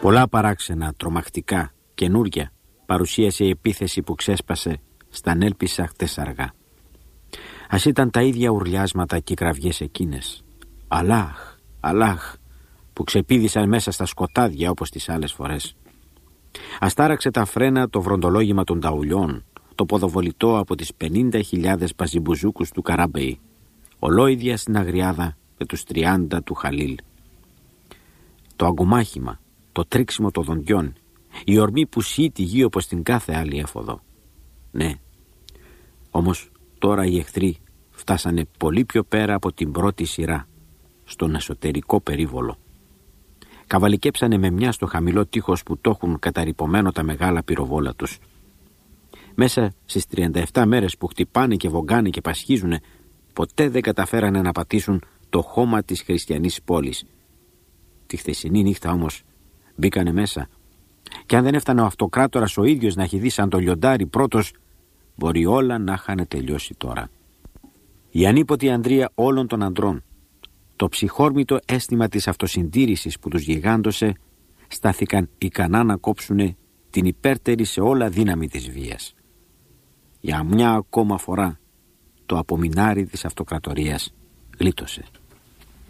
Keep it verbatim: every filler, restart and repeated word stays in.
Πολλά παράξενα, τρομακτικά, καινούρια παρουσίασε η επίθεση που ξέσπασε στα Νέλπισσα χτες αργά. Ας ήταν τα ίδια ουρλιάσματα και οι κραυγές εκείνες. Αλλάχ, Αλλάχ, που ξεπήδησαν μέσα στα σκοτάδια όπως τις άλλες φορές. Ας τάραξε τα φρένα το βροντολόγημα των ταουλιών, το ποδοβολητό από τις πενήντα χιλιάδες παζιμπουζούκους του Καράμπεϊ, ολόιδια στην αγριάδα με τους τριάντα του Χαλίλ. Το αγκουμάχημα, το τρίξιμο των δοντιών, η ορμή που σύει τη γη όπως την κάθε άλλη έφοδο. Ναι, όμως τώρα οι εχθροί φτάσανε πολύ πιο πέρα από την πρώτη σειρά, στον εσωτερικό περίβολο. Καβαλικέψανε με μια στο χαμηλό τείχος που το έχουν καταρρυπωμένο τα μεγάλα πυροβόλα τους. Μέσα στις τριάντα επτά μέρες που χτυπάνε και βογκάνε και πασχίζουνε, ποτέ δεν καταφέρανε να πατήσουν το χώμα της χριστιανής πόλης. Τη χθεσινή νύχτα όμως μπήκανε μέσα, και αν δεν έφτανε ο αυτοκράτορας ο ίδιος να έχει δει σαν το λιοντάρι πρώτος, μπορεί όλα να είχαν τελειώσει τώρα. Η ανίποτη ανδρεία όλων των ανδρών, το ψυχόρμητο αίσθημα της αυτοσυντήρησης που τους γιγάντωσε, στάθηκαν ικανά να κόψουνε την υπέρτερη σε όλα δύναμη της βίας. Για μια ακόμα φορά το απομεινάρι της αυτοκρατορίας γλίτωσε.